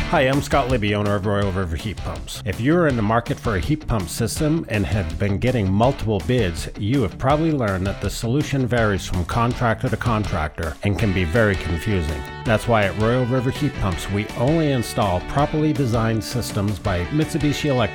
Hi, I'm Scott Libby, owner of Royal River Heat Pumps. If you're in the market for a heat pump system and have been getting multiple bids, you have probably learned that the solution varies from contractor to contractor and can be very confusing. That's why at Royal River Heat Pumps, we only install properly designed systems by Mitsubishi Electric